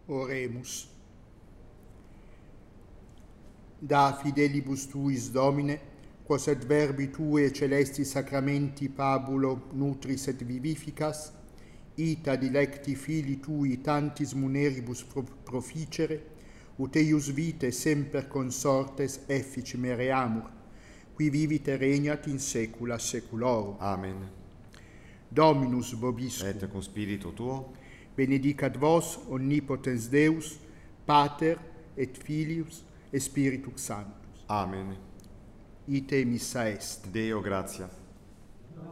Oremus. Da fidelibus tuis, Domine, quos et verbi tue celesti sacramenti pabulo nutris et vivificas, ita dilecti fili tui tantis muneribus proficere, ut eius vitae semper consortes effici mereamur, qui vivit et regnat in saecula saeculorum. Amen. Dominus vobiscum. Et cum spiritu tuo. Benedicat vos omnipotens Deus, Pater et Filius et Spiritus Sanctus. Amen. Ite missa est. Deo gratia.